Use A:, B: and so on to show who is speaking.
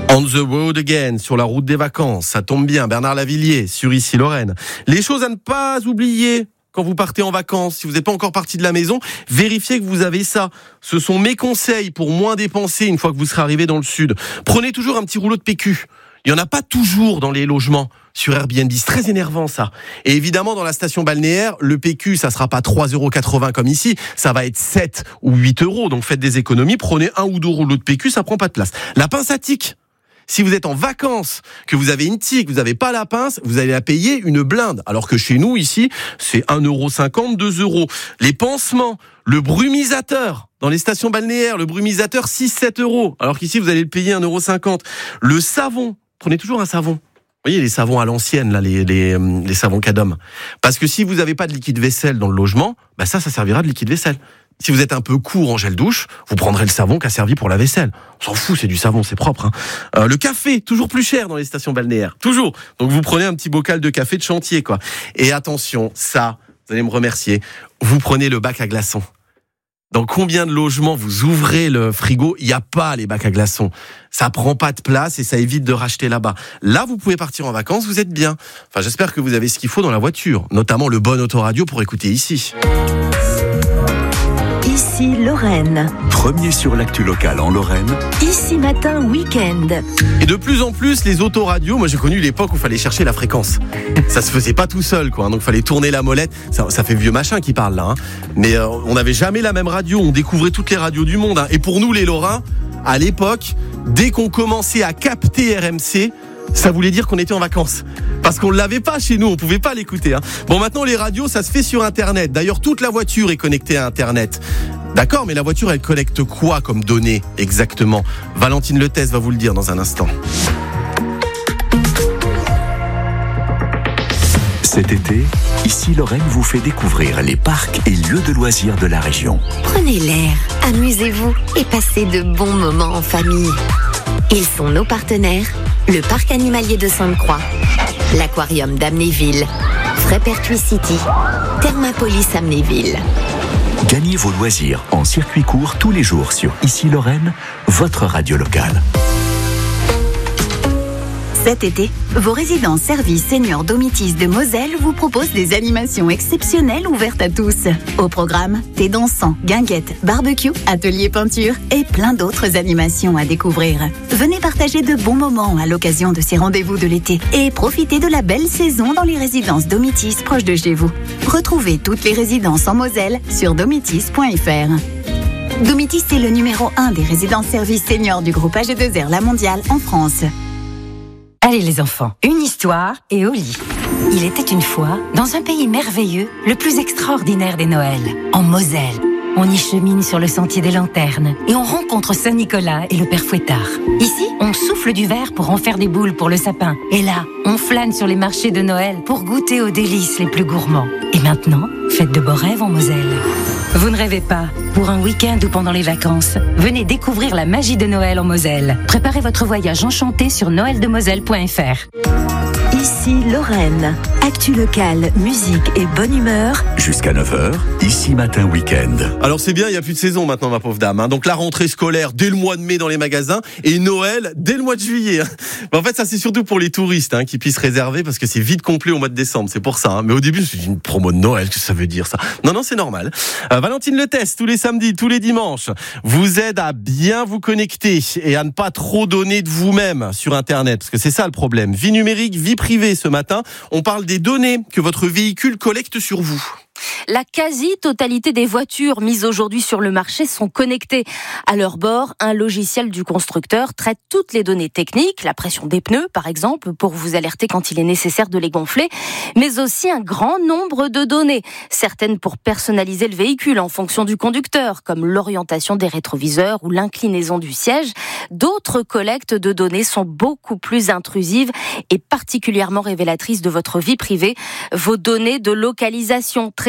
A: On the road again, sur la route des vacances, ça tombe bien, Bernard Lavilliers, sur Issy-Lorraine. Les choses à ne pas oublier quand vous partez en vacances, si vous n'êtes pas encore parti de la maison, vérifiez que vous avez ça. Ce sont mes conseils pour moins dépenser une fois que vous serez arrivé dans le sud. Prenez toujours un petit rouleau de PQ. Il n'y en a pas toujours dans les logements sur Airbnb, c'est très énervant ça. Et évidemment dans la station balnéaire, le PQ ça sera pas 3,80 € comme ici, ça va être 7 ou 8 €, donc faites des économies, prenez 1 ou 2 rouleaux de PQ, ça prend pas de place. La pince à tic. Si vous êtes en vacances, que vous avez une tique, vous n'avez pas la pince, vous allez la payer une blinde. Alors que chez nous, ici, c'est 1,50 €, 2 €. Les pansements, le brumisateur, dans les stations balnéaires, le brumisateur, 6-7 €. Alors qu'ici, vous allez le payer 1,50 €. Le savon, prenez toujours un savon. Vous voyez, les savons à l'ancienne, là, les savons Cadom. Parce que si vous n'avez pas de liquide vaisselle dans le logement, bah ça servira de liquide vaisselle. Si vous êtes un peu court en gel douche, vous prendrez le savon qui a servi pour la vaisselle. On s'en fout, c'est du savon, c'est propre. Le café, toujours plus cher dans les stations balnéaires. Toujours. Donc vous prenez un petit bocal de café de chantier, quoi. Et attention, ça, vous allez me remercier, vous prenez le bac à glaçons. Dans combien de logements vous ouvrez le frigo, il n'y a pas les bacs à glaçons. Ça prend pas de place et ça évite de racheter là-bas. Là, vous pouvez partir en vacances, vous êtes bien. Enfin, j'espère que vous avez ce qu'il faut dans la voiture. Notamment le bon autoradio pour écouter ici.
B: Issy-Lorraine.
C: Premier sur l'actu locale en Lorraine.
B: Ici Matin Week-end.
A: Et de plus en plus, les autoradios, moi j'ai connu l'époque où il fallait chercher la fréquence. Ça se faisait pas tout seul, quoi. Donc il fallait tourner la molette. Ça fait vieux machin qui parle là. Mais on n'avait jamais la même radio. On découvrait toutes les radios du monde. Et pour nous, les Lorrains, à l'époque, dès qu'on commençait à capter RMC, ça voulait dire qu'on était en vacances. Parce qu'on ne l'avait pas chez nous, on ne pouvait pas l'écouter. Bon, maintenant, les radios, ça se fait sur Internet. D'ailleurs, toute la voiture est connectée à Internet. D'accord, mais la voiture, elle collecte quoi comme données exactement ? Valentine Letès va vous le dire dans un instant.
C: Cet été, Issy-Lorraine vous fait découvrir les parcs et lieux de loisirs de la région.
B: Prenez l'air, amusez-vous et passez de bons moments en famille. Ils sont nos partenaires, le parc animalier de Sainte-Croix, l'aquarium d'Amnéville, Frépertuis City, Thermapolis Amnéville.
C: Gagnez vos loisirs en circuit court tous les jours sur Issy-Lorraine, votre radio locale.
D: Cet été, vos résidences services seniors Domitis de Moselle vous proposent des animations exceptionnelles ouvertes à tous. Au programme, thé dansant, guinguettes, barbecue, atelier peinture et plein d'autres animations à découvrir. Venez partager de bons moments à l'occasion de ces rendez-vous de l'été et profitez de la belle saison dans les résidences Domitis proches de chez vous. Retrouvez toutes les résidences en Moselle sur domitis.fr. Domitis est le numéro 1 des résidences services seniors du groupe AG2R La Mondiale en France.
E: Allez les enfants, une histoire et au lit. Il était une fois, dans un pays merveilleux, le plus extraordinaire des Noëls, en Moselle. On y chemine sur le sentier des lanternes et on rencontre Saint-Nicolas et le Père Fouettard. Ici, on souffle du verre pour en faire des boules pour le sapin. Et là, on flâne sur les marchés de Noël pour goûter aux délices les plus gourmands. Et maintenant, faites de beaux rêves en Moselle. Vous ne rêvez pas? Pour un week-end ou pendant les vacances, venez découvrir la magie de Noël en Moselle. Préparez votre voyage enchanté sur noeldemoselle.fr.
B: Issy-Lorraine. Actu locale, musique et bonne humeur.
C: Jusqu'à 9h, Ici Matin Week-end.
A: Alors c'est bien, il n'y a plus de saison maintenant, ma pauvre dame. Donc la rentrée scolaire dès le mois de mai dans les magasins et Noël dès le mois de juillet. Mais en fait, ça c'est surtout pour les touristes qui puissent réserver parce que c'est vite complet au mois de décembre. C'est pour ça. Mais au début, je me suis dit une promo de Noël, qu'est-ce que ça veut dire ça ? Non, c'est normal. Valentine Letès, tous les samedis, tous les dimanches, vous aide à bien vous connecter et à ne pas trop donner de vous-même sur Internet. Parce que c'est ça le problème. Vie numérique, vie privée ce matin. On parle des données que votre véhicule collecte sur vous.
F: La quasi-totalité des voitures mises aujourd'hui sur le marché sont connectées. À leur bord, un logiciel du constructeur traite toutes les données techniques, la pression des pneus par exemple, pour vous alerter quand il est nécessaire de les gonfler, mais aussi un grand nombre de données, certaines pour personnaliser le véhicule en fonction du conducteur, comme l'orientation des rétroviseurs ou l'inclinaison du siège. D'autres collectes de données sont beaucoup plus intrusives et particulièrement révélatrices de votre vie privée. Vos données de localisation, très